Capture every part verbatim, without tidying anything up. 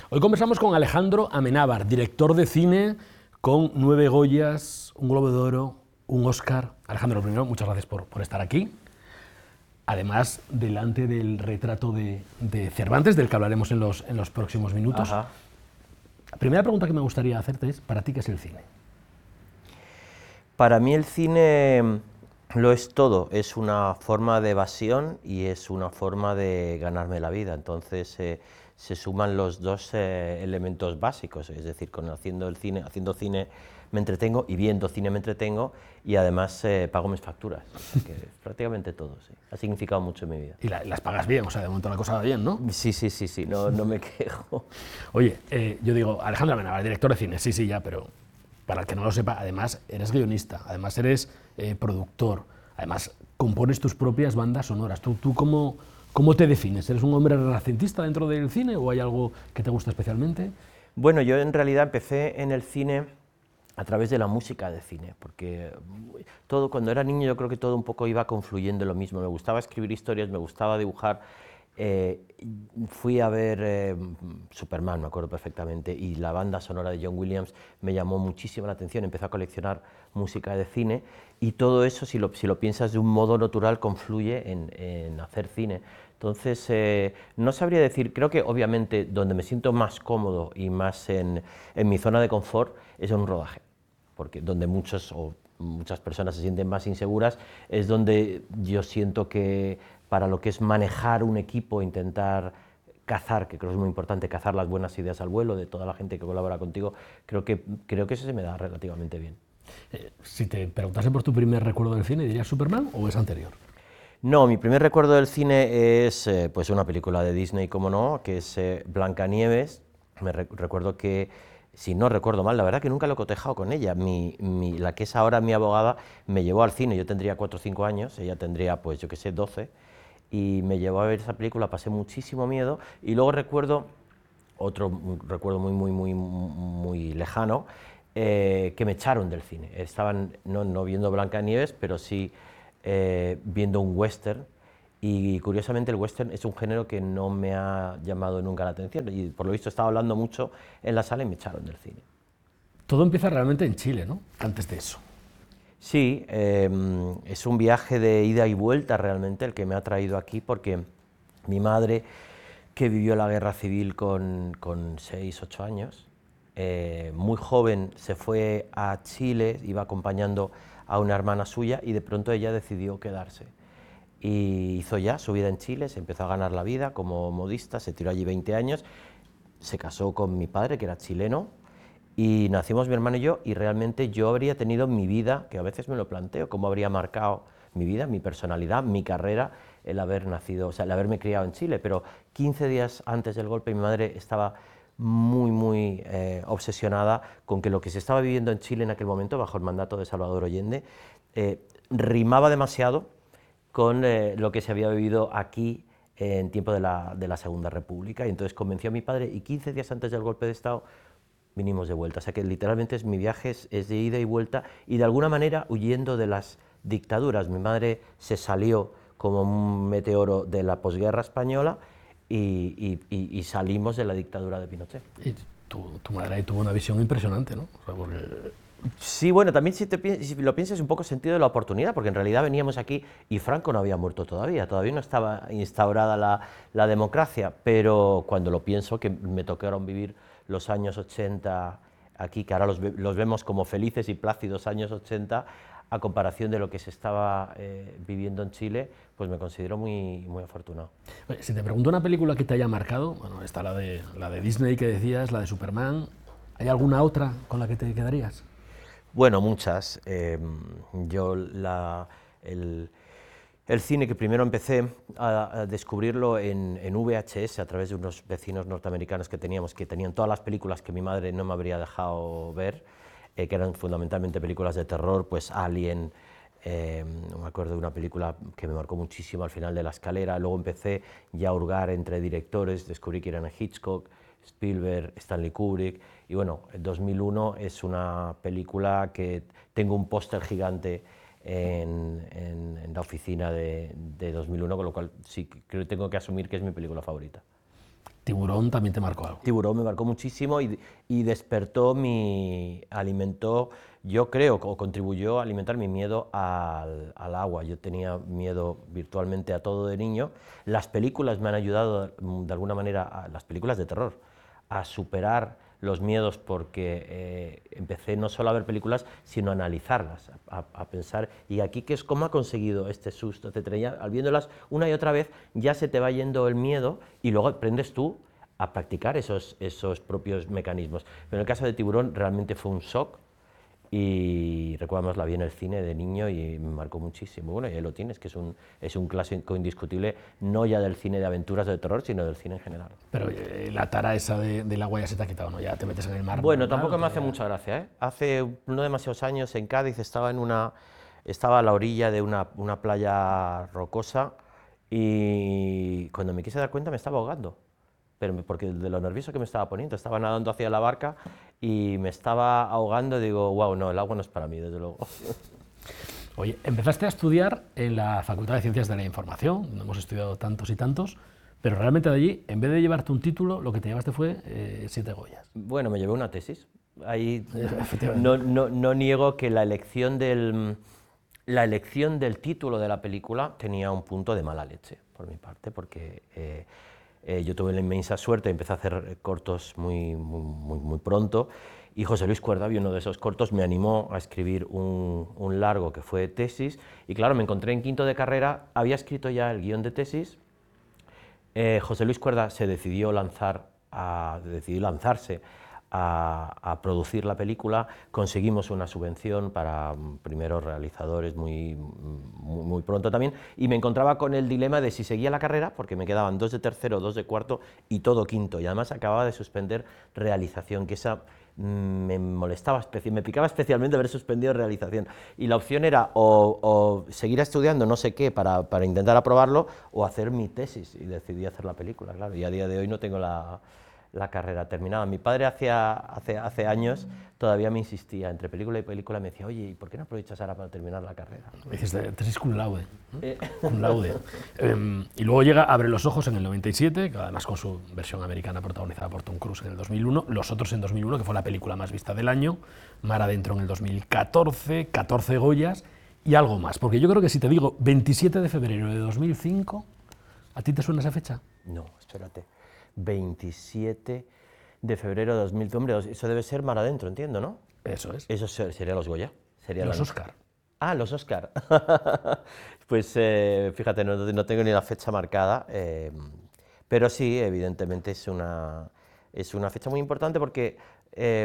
Hoy conversamos con Alejandro Amenábar, director de cine con nueve Goyas, un Globo de Oro, un Oscar. Alejandro, primero, muchas gracias por, por estar aquí. Además, delante del retrato de, de Cervantes, del que hablaremos en los, en los próximos minutos. Ajá. La primera pregunta que me gustaría hacerte es, ¿para ti qué es el cine? Para mí el cine lo es todo, es una forma de evasión y es una forma de ganarme la vida, entonces eh, se suman los dos eh, elementos básicos, es decir, con haciendo el cine, haciendo cine me entretengo y viendo cine me entretengo y además eh, pago mis facturas, que es prácticamente todo, sí. Ha significado mucho en mi vida. Y la, las pagas bien, o sea, de momento la cosa va bien, ¿no? Sí, sí, sí, sí, no, no me quejo. Oye, eh, yo digo, Alejandro Amenábar, director de cine, sí, sí, ya, pero para el que no lo sepa, además eres guionista, además eres eh, productor, además compones tus propias bandas sonoras. ¿Tú, tú cómo, cómo te defines? ¿Eres un hombre renacentista dentro del cine o hay algo que te gusta especialmente? Bueno, yo en realidad empecé en el cine a través de la música de cine, porque todo, cuando era niño yo creo que todo un poco iba confluyendo en lo mismo. Me gustaba escribir historias, me gustaba dibujar. Eh, fui a ver eh, Superman, me acuerdo perfectamente, y la banda sonora de John Williams me llamó muchísimo la atención, empecé a coleccionar música de cine y todo eso, si lo, si lo piensas de un modo natural, confluye en, en hacer cine. Entonces, eh, no sabría decir, creo que obviamente donde me siento más cómodo y más en, en mi zona de confort es en un rodaje, porque donde muchos o muchas personas se sienten más inseguras es donde yo siento que para lo que es manejar un equipo, intentar cazar, que creo que es muy importante, cazar las buenas ideas al vuelo de toda la gente que colabora contigo, creo que, creo que eso se me da relativamente bien. Eh, si te preguntase por tu primer recuerdo del cine, ¿dirías Superman o es anterior? No, mi primer recuerdo del cine es eh, pues una película de Disney, como no, que es eh, Blancanieves. Me re recuerdo que, si no recuerdo mal, la verdad que nunca lo he cotejado con ella. Mi, mi, la que es ahora mi abogada me llevó al cine, yo tendría cuatro o cinco años, ella tendría, pues yo qué sé, doce, y me llevó a ver esa película, pasé muchísimo miedo, y luego recuerdo, otro un recuerdo muy, muy, muy, muy lejano, eh, que me echaron del cine. Estaban, no, no viendo Blancanieves, pero sí eh, viendo un western, y curiosamente el western es un género que no me ha llamado nunca la atención, y por lo visto estaba hablando mucho en la sala y me echaron del cine. Todo empieza realmente en Chile, ¿no? Antes de eso. Sí, eh, es un viaje de ida y vuelta realmente el que me ha traído aquí, porque mi madre, que vivió la guerra civil con, con seis, ocho años, eh, muy joven se fue a Chile, iba acompañando a una hermana suya y de pronto ella decidió quedarse. Y hizo ya su vida en Chile, se empezó a ganar la vida como modista, se tiró allí veinte años, se casó con mi padre, que era chileno, y nacimos mi hermano y yo, y realmente yo habría tenido mi vida, que a veces me lo planteo, cómo habría marcado mi vida, mi personalidad, mi carrera, el haber nacido, o sea, el haberme criado en Chile, pero quince días antes del golpe mi madre estaba muy, muy eh, obsesionada con que lo que se estaba viviendo en Chile en aquel momento, bajo el mandato de Salvador Allende, eh, rimaba demasiado con eh, lo que se había vivido aquí en tiempo de la, de la Segunda República, y entonces convenció a mi padre, y quince días antes del golpe de Estado vinimos de vuelta. O sea que literalmente es, mi viaje es, es de ida y vuelta, y de alguna manera huyendo de las dictaduras. Mi madre se salió como un meteoro de la posguerra española y, y, y, y salimos de la dictadura de Pinochet. Y tu, tu madre ahí tuvo una visión impresionante, ¿no? O sea, porque... Sí, bueno, también si, te, si lo piensas un poco sentido de la oportunidad, porque en realidad veníamos aquí y Franco no había muerto todavía, todavía no estaba instaurada la, la democracia, pero cuando lo pienso, que me tocaron vivir los años ochenta aquí, que ahora los, los vemos como felices y plácidos años ochenta, a comparación de lo que se estaba eh, viviendo en Chile, pues me considero muy, muy afortunado. Oye, si te pregunto una película que te haya marcado, bueno, está la de, la de Disney que decías, la de Superman, ¿hay alguna otra con la que te quedarías? Bueno, muchas. Eh, yo la, el, el cine que primero empecé a, a descubrirlo en, en V H S a través de unos vecinos norteamericanos que teníamos, que tenían todas las películas que mi madre no me habría dejado ver, eh, que eran fundamentalmente películas de terror, pues Alien, eh, me acuerdo de una película que me marcó muchísimo, Al final de la escalera. Luego empecé ya a hurgar entre directores, descubrí que eran Hitchcock, Spielberg, Stanley Kubrick, y bueno, dos mil uno es una película que tengo un póster gigante en, en, en la oficina de, de dos mil uno, con lo cual sí creo que tengo que asumir que es mi película favorita. Tiburón también te marcó algo. Tiburón me marcó muchísimo y, y despertó mi, alimentó, yo creo, o contribuyó a alimentar mi miedo al, al agua. Yo tenía miedo virtualmente a todo de niño. Las películas me han ayudado de alguna manera, a, las películas de terror, a superar los miedos porque eh, empecé no solo a ver películas, sino a analizarlas, a, a pensar, ¿y aquí qué es, cómo ha conseguido este susto, etcétera? Ya, al viéndolas una y otra vez, ya se te va yendo el miedo y luego aprendes tú a practicar esos, esos propios mecanismos. Pero en el caso de Tiburón realmente fue un shock y recuerdo, la vi en el cine de niño y me marcó muchísimo. Bueno, y ahí lo tienes, que es un, es un clásico indiscutible, no ya del cine de aventuras de terror, sino del cine en general. Pero eh, la tara esa de, del agua ya se te ha quitado, ¿no? Ya te metes en el mar. Bueno, normal, tampoco me ya... hace mucha gracia, ¿eh? Hace no demasiados años en Cádiz estaba, en una, estaba a la orilla de una, una playa rocosa y cuando me quise dar cuenta me estaba ahogando. Pero porque de lo nervioso que me estaba poniendo, estaba nadando hacia la barca y me estaba ahogando y digo, wow, no, el agua no es para mí, desde luego. Oye, empezaste a estudiar en la Facultad de Ciencias de la Información, donde hemos estudiado tantos y tantos, pero realmente de allí, en vez de llevarte un título, lo que te llevaste fue eh, siete Goyas. Bueno, me llevé una tesis. Ahí no, no, no niego que la elección, del, la elección del título de la película tenía un punto de mala leche, por mi parte, porque... Eh, Eh, yo tuve la inmensa suerte, empecé a hacer cortos muy, muy, muy, muy pronto y José Luis Cuerda, uno de esos cortos, me animó a escribir un, un largo que fue tesis y claro, me encontré en quinto de carrera, había escrito ya el guión de tesis, eh, José Luis Cuerda se decidió, lanzar a, decidió lanzarse a, a producir la película, conseguimos una subvención para primeros realizadores muy, muy, muy pronto también, y me encontraba con el dilema de si seguía la carrera, porque me quedaban dos de tercero, dos de cuarto y todo quinto, y además acababa de suspender realización, que esa me molestaba, me picaba especialmente haber suspendido realización, y la opción era o, o seguir estudiando no sé qué para, para intentar aprobarlo, o hacer mi tesis, y decidí hacer la película, claro, y a día de hoy no tengo la... la carrera terminada. Mi padre hacía, hace, hace años todavía me insistía, entre película y película, me decía, oye, ¿y por qué no aprovechas ahora para terminar la carrera? Dices, tesis cum laude. ¿Eh? Cum laude. eh, y luego llega Abre los ojos en el noventa y siete, que además con su versión americana protagonizada por Tom Cruise en el dos mil uno, Los otros en dos mil uno, que fue la película más vista del año, Mar adentro en el dos mil catorce, catorce Goyas y algo más. Porque yo creo que si te digo veintisiete de febrero de dos mil cinco, ¿a ti te suena esa fecha? No, espérate. veintisiete de febrero de dos mil, hombre, eso debe ser Mar adentro, entiendo, ¿no? Eso es. Eso sería los Goya. Sería los la... Oscar. Ah, los Oscar. Pues eh, fíjate, no, no tengo ni la fecha marcada, eh, pero sí, evidentemente es una, es una fecha muy importante porque eh,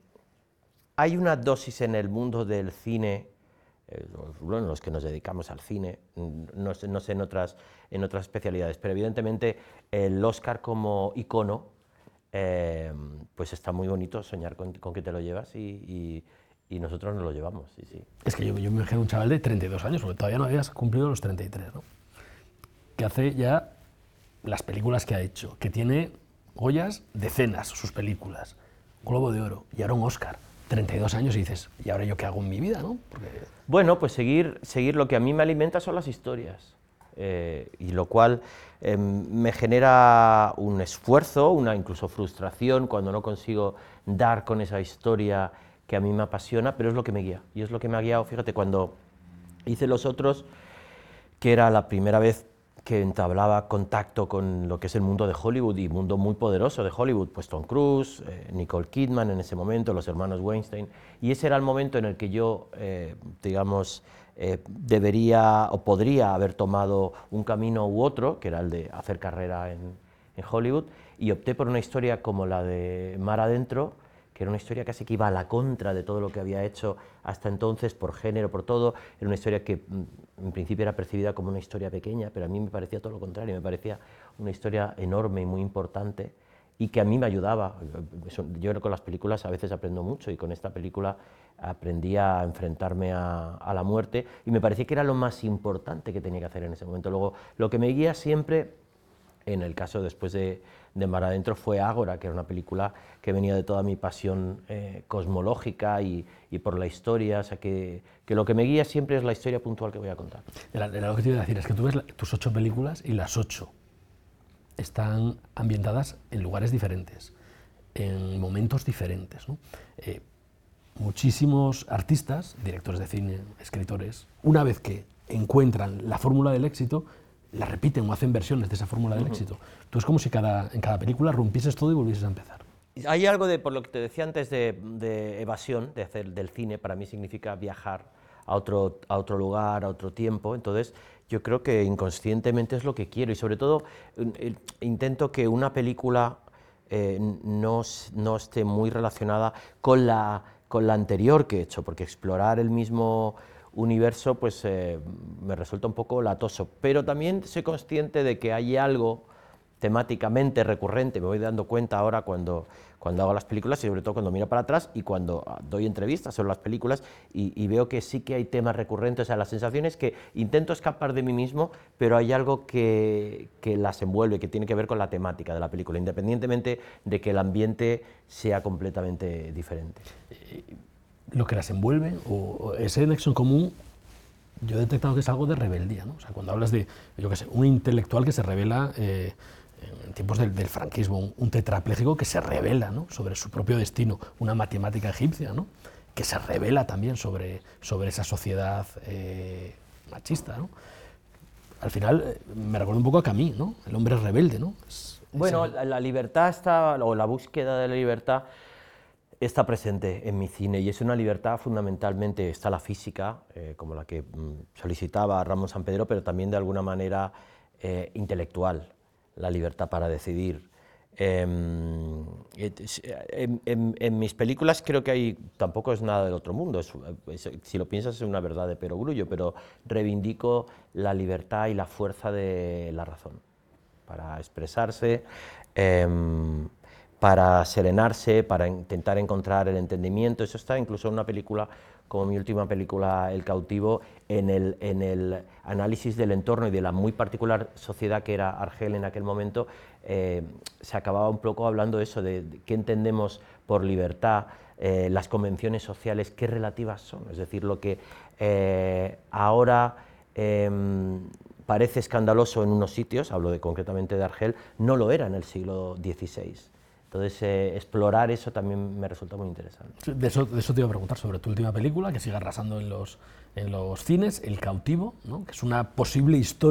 hay una dosis en el mundo del cine, eh, bueno, los que nos dedicamos al cine, no sé, no sé en, otras, en otras especialidades, pero evidentemente el Oscar como icono, eh, pues está muy bonito soñar con, con que te lo llevas y, y, y nosotros nos lo llevamos, sí, sí. Es que yo, yo me imagino un chaval de treinta y dos años, porque todavía no habías cumplido los treinta y tres, ¿no? Que hace ya las películas que ha hecho, que tiene Goyas, decenas, sus películas, Globo de Oro y ahora un Oscar. treinta y dos años y dices, ¿y ahora yo qué hago en mi vida, no? Porque... Bueno, pues seguir, seguir lo que a mí me alimenta son las historias, eh, y lo cual eh, me genera un esfuerzo, una incluso frustración cuando no consigo dar con esa historia que a mí me apasiona, pero es lo que me guía, y es lo que me ha guiado, fíjate, cuando hice Los otros, que era la primera vez que entablaba contacto con lo que es el mundo de Hollywood, y mundo muy poderoso de Hollywood, pues Tom Cruise, eh, Nicole Kidman en ese momento, los hermanos Weinstein, y ese era el momento en el que yo, eh, digamos, eh, debería o podría haber tomado un camino u otro, que era el de hacer carrera en, en Hollywood, y opté por una historia como la de Mar adentro, que era una historia casi que iba a la contra de todo lo que había hecho hasta entonces, por género, por todo. Era una historia que en principio era percibida como una historia pequeña, pero a mí me parecía todo lo contrario, me parecía una historia enorme y muy importante, y que a mí me ayudaba. Yo con las películas a veces aprendo mucho, y con esta película aprendí a enfrentarme a, a la muerte, y me parecía que era lo más importante que tenía que hacer en ese momento. Luego, lo que me guía siempre, en el caso después de, de Mar adentro, fue Ágora, que era una película que venía de toda mi pasión eh, cosmológica y, y por la historia, o sea que, que lo que me guía siempre es la historia puntual que voy a contar. Era, era lo que te iba a decir, es que tú ves la, tus ocho películas y las ocho están ambientadas en lugares diferentes, en momentos diferentes, ¿no? Eh, muchísimos artistas, directores de cine, escritores, una vez que encuentran la fórmula del éxito, la repiten o hacen versiones de esa fórmula del uh-huh. éxito. Tú es como si cada, en cada película rompieses todo y volvieses a empezar. Hay algo de, por lo que te decía antes, de, de evasión, de hacer del cine, para mí significa viajar a otro, a otro lugar, a otro tiempo. Entonces, yo creo que inconscientemente es lo que quiero, y sobre todo eh, intento que una película eh, no, no esté muy relacionada con la, con la anterior que he hecho, porque explorar el mismo universo pues eh, me resulta un poco latoso, pero también soy consciente de que hay algo temáticamente recurrente, me voy dando cuenta ahora cuando, cuando hago las películas, y sobre todo cuando miro para atrás y cuando doy entrevistas sobre las películas, y, y veo que sí que hay temas recurrentes. O sea, la sensación es que intento escapar de mí mismo, pero hay algo que, que las envuelve, que tiene que ver con la temática de la película, independientemente de que el ambiente sea completamente diferente. Lo que las envuelve, o ese nexo en común, yo he detectado que es algo de rebeldía, ¿no? O sea, cuando hablas de, yo qué sé, un intelectual que se revela eh, en tiempos del, del franquismo, un, un tetrapléjico que se revela, ¿no?, sobre su propio destino, una matemática egipcia, ¿no?, que se revela también sobre, sobre esa sociedad eh, machista, ¿no? Al final eh, me recuerda un poco a Camus, ¿no?, el hombre rebelde, ¿no? Es, bueno, ese... la libertad está, o la búsqueda de la libertad está presente en mi cine, y es una libertad fundamentalmente, está la física, eh, como la que mm, solicitaba Ramón Sampedro, pero también de alguna manera eh, intelectual, la libertad para decidir. Eh, en, en, en mis películas creo que hay, tampoco es nada del otro mundo, es, es, si lo piensas es una verdad de perogrullo, pero reivindico la libertad y la fuerza de la razón para expresarse, eh, para serenarse, para intentar encontrar el entendimiento. Eso está incluso en una película como mi última película, El cautivo, en el, en el análisis del entorno y de la muy particular sociedad que era Argel en aquel momento. Eh, se acababa un poco hablando de eso, de, de qué entendemos por libertad, eh, las convenciones sociales, qué relativas son. Es decir, lo que eh, ahora eh, parece escandaloso en unos sitios, hablo de, concretamente de Argel, no lo era en el siglo dieciséis. Entonces, eh, explorar eso también me resulta muy interesante. De eso, de eso te iba a preguntar, sobre tu última película, que sigue arrasando en los, en los cines, El cautivo, ¿no?, que es una posible historia